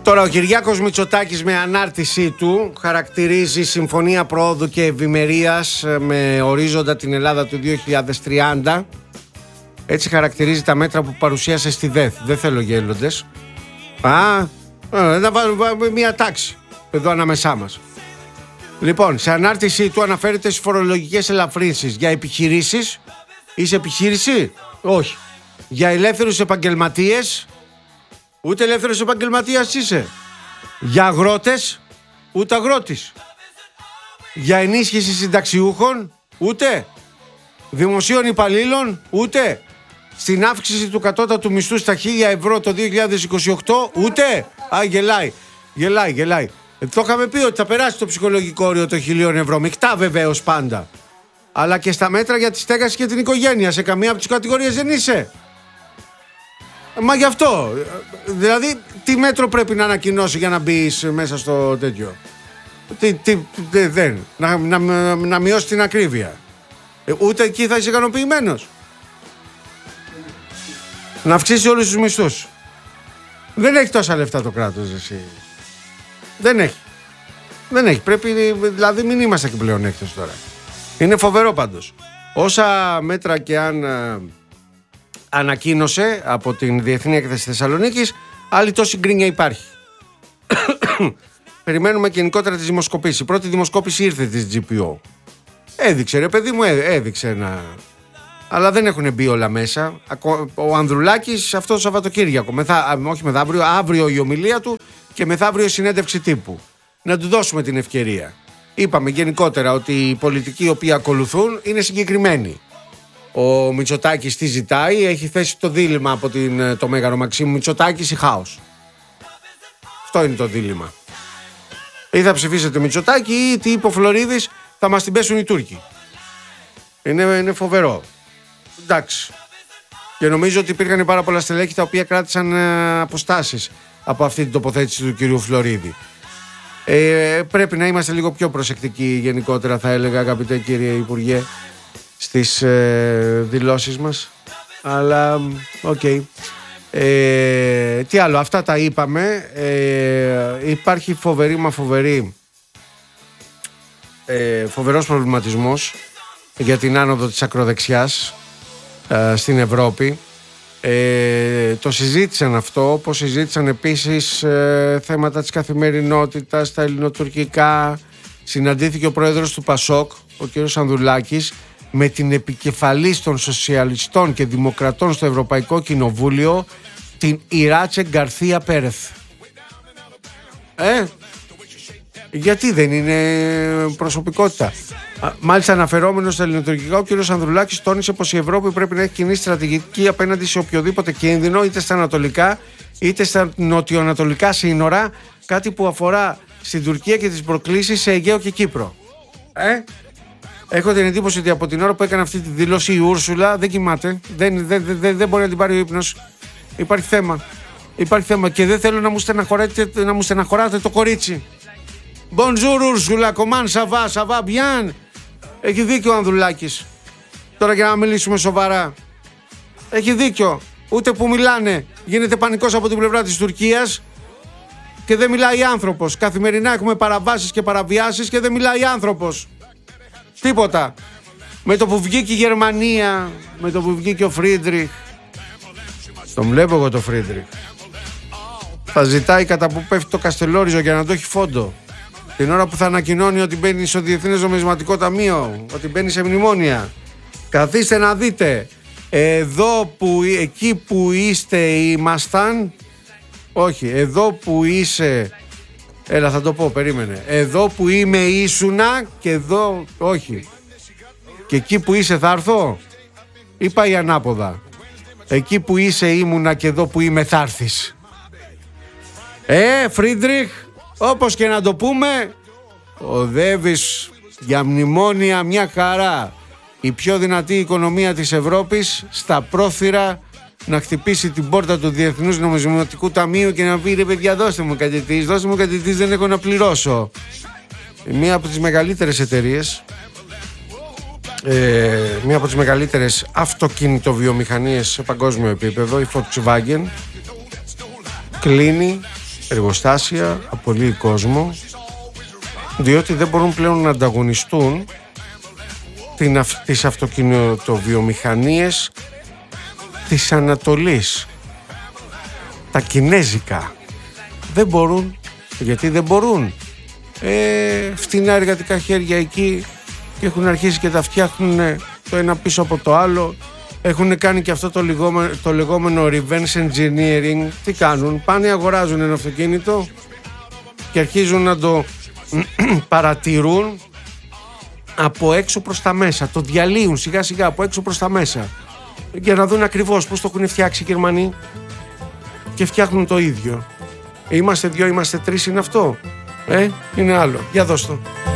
Τώρα ο Κυριάκος Μητσοτάκης με ανάρτησή του χαρακτηρίζει συμφωνία προόδου και ευημερίας με ορίζοντα την Ελλάδα του 2030. Έτσι χαρακτηρίζει τα μέτρα που παρουσίασε στη ΔΕΘ. Δεν θέλω γέλοντες. Να βάλουμε μια τάξη εδώ ανάμεσά μας. Λοιπόν, σε ανάρτησή του αναφέρεται στις φορολογικές ελαφρύνσεις για επιχειρήσεις. Είσαι επιχείρηση? Όχι. Για ελεύθερους επαγγελματίες? Ούτε ελεύθερος επαγγελματίας είσαι. Για αγρότες? Ούτε αγρότης. Για ενίσχυση συνταξιούχων? Ούτε. Δημοσίων υπαλλήλων? Ούτε. Στην αύξηση του κατώτατου μισθού στα 1.000 ευρώ το 2028? Ούτε. Γελάει. Το είχαμε πει ότι θα περάσει το ψυχολογικό όριο των 1.000 ευρώ. Μεικτά βεβαίως πάντα. Αλλά και στα μέτρα για τη στέγαση και την οικογένεια. Σε καμία από τις κατηγορίες δεν είσαι. Μα γι' αυτό. Δηλαδή, τι μέτρο πρέπει να ανακοινώσει για να μπει μέσα στο τέτοιο? Να μειώσει την ακρίβεια. Ούτε εκεί θα είσαι ικανοποιημένος. Να αυξήσει όλους τους μισθούς. Δεν έχει τόσα λεφτά το κράτος, εσύ. Δεν έχει. Πρέπει, δηλαδή, μην είμαστε και πλέον έκτος τώρα. Είναι φοβερό πάντως. Όσα μέτρα και αν ανακοίνωσε από την Διεθνή Έκθεση Θεσσαλονίκης, άλλη τόση γκρίνια υπάρχει. Περιμένουμε γενικότερα τις δημοσκοπήσεις. Η πρώτη δημοσκόπηση ήρθε της GPO. Έδειξε, ρε παιδί μου, έδειξε ένα... Αλλά δεν έχουν μπει όλα μέσα. Ο Ανδρουλάκης αυτό το Σαββατοκύριακο, αύριο η ομιλία του και μεθαύριο η συνέντευξη τύπου. Να του δώσουμε την ευκαιρία. Είπαμε γενικότερα ότι οι πολιτικοί οι οποίοι ακολουθούν είναι συγκεκριμένοι. Ο Μητσοτάκης τι ζητάει? Έχει θέσει το δίλημμα από το Μέγαρο Μαξίμου Μητσοτάκης ή χάος. Αυτό είναι το δίλημμα. Ή θα ψηφίσετε Μητσοτάκη ή τι είπε ο Φλωρίδης, θα μας την πέσουν οι Τούρκοι. Είναι φοβερό. Εντάξει. Και νομίζω ότι υπήρχαν πάρα πολλά στελέχη τα οποία κράτησαν αποστάσεις από αυτή την τοποθέτηση του κυρίου Φλωρίδη. Πρέπει να είμαστε λίγο πιο προσεκτικοί γενικότερα, θα έλεγα, αγαπητέ κύριε Υπουργέ, στις δηλώσεις μας. Αλλά οκ. Τι άλλο, αυτά τα είπαμε. Υπάρχει φοβερός προβληματισμός για την άνοδο της ακροδεξιάς στην Ευρώπη. Το συζήτησαν αυτό, όπως συζήτησαν επίσης θέματα της καθημερινότητας, τα ελληνοτουρκικά. Συναντήθηκε ο πρόεδρος του ΠΑΣΟΚ, ο κ. Ανδρουλάκης, με την επικεφαλής των σοσιαλιστών και δημοκρατών στο Ευρωπαϊκό Κοινοβούλιο, την Ιράτσε Γκαρθία Πέρεθ. Γιατί δεν είναι προσωπικότητα? Μάλιστα, αναφερόμενος στα ελληνοτουρκικά, ο κ. Ανδρουλάκης τόνισε πως η Ευρώπη πρέπει να έχει κοινή στρατηγική απέναντι σε οποιοδήποτε κίνδυνο, είτε στα ανατολικά είτε στα νοτιοανατολικά σύνορα, κάτι που αφορά στην Τουρκία και τις προκλήσεις σε Αιγαίο και Κύπρο. Έχω την εντύπωση ότι από την ώρα που έκανε αυτή τη δήλωση η Ούρσουλα δεν κοιμάται, δεν μπορεί να την πάρει ο ύπνος. Υπάρχει θέμα και δεν θέλω να μου στεναχωράτε το κορίτσι. Bonjour Ursula, comment ça va bien? Έχει δίκιο ο Ανδρουλάκης. Τώρα για να μιλήσουμε σοβαρά. Έχει δίκιο. Ούτε που μιλάνε γίνεται πανικός από την πλευρά της Τουρκίας και δεν μιλάει άνθρωπος. Καθημερινά έχουμε παραβάσεις και παραβιάσεις και δεν μιλάει άνθρωπος. Τίποτα. Με το που βγήκε η Γερμανία, με το που βγήκε ο Φρίντριχ, τον βλέπω εγώ το Φρίντριχ, θα ζητάει κατά που πέφτει το Καστελόριζο για να το έχει φόντο. Την ώρα που θα ανακοινώνει ότι μπαίνει στο Διεθνές Νομισματικό Ταμείο, ότι μπαίνει σε μνημόνια. Καθίστε να δείτε. Εκεί που είστε ήμασταν. Όχι, εδώ που είσαι. Έλα, θα το πω, περίμενε. Εδώ που είμαι ήσουνα και εδώ. Όχι. Και εκεί που είσαι θα έρθω. Ή πάει ανάποδα? Εκεί που είσαι ήμουνα και εδώ που είμαι θα έρθεις. Φρίντριχ, όπως και να το πούμε, οδεύεις για μνημόνια μια χαρά. Η πιο δυνατή οικονομία της Ευρώπης στα πρόθυρα να χτυπήσει την πόρτα του Διεθνούς Νομισματικού Ταμείου και να πει: ρε παιδιά, δώστε μου κατητής, δεν έχω να πληρώσω. Μία από τις μεγαλύτερες εταιρείες, μία από τις μεγαλύτερες αυτοκινητοβιομηχανίες σε παγκόσμιο επίπεδο, η Volkswagen, κλείνει εργοστάσια, απολύει κόσμο, διότι δεν μπορούν πλέον να ανταγωνιστούν τις αυτοκινητοβιομηχανίες της Ανατολής, τα κινέζικα. Δεν μπορούν. Γιατί δεν μπορούν? Φτηνά εργατικά χέρια εκεί και έχουν αρχίσει και τα φτιάχνουν το ένα πίσω από το άλλο. Έχουν κάνει και αυτό το λεγόμενο reverse engineering. Τι κάνουν? Πάνε, αγοράζουν ένα αυτοκίνητο και αρχίζουν να το παρατηρούν από έξω προς τα μέσα. Το διαλύουν σιγά σιγά από έξω προς τα μέσα για να δουν ακριβώς πώς το έχουν φτιάξει οι Γερμανοί, και φτιάχνουν το ίδιο. Είμαστε 2, είμαστε 3, είναι αυτό? Είναι άλλο. Για δώσ' το.